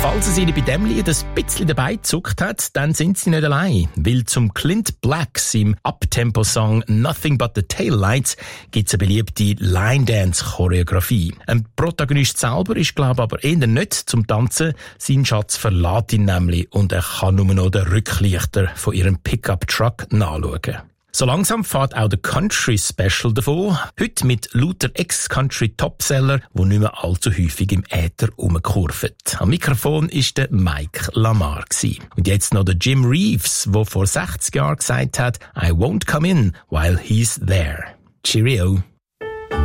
Falls es Ihnen bei dem Lied ein bisschen dabei gezuckt hat, dann sind Sie nicht allein. Weil zum Clint Blacks im Uptempo-Song Nothing But The Taillights gibt es eine beliebte Line-Dance-Choreografie. Ein Protagonist selber ist, glaube ich, aber eher nicht zum Tanzen. Sein Schatz verlässt ihn nämlich und er kann nur noch den Rücklichter von ihrem Pickup-Truck nachschauen. So langsam fährt auch der Country-Special davon. Heute mit lauter Ex-Country-Topseller, die nicht mehr allzu häufig im Äther rumkurven. Am Mikrofon war der Mike Lamar. Und jetzt noch der Jim Reeves, der vor 60 Jahren gesagt hat, I won't come in while he's there. Cheerio.